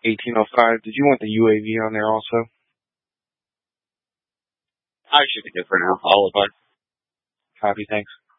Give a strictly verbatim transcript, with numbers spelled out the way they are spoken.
eighteen oh five. Did you want the U A V on there also? I should be good for now. I'll apply. Copy, thanks.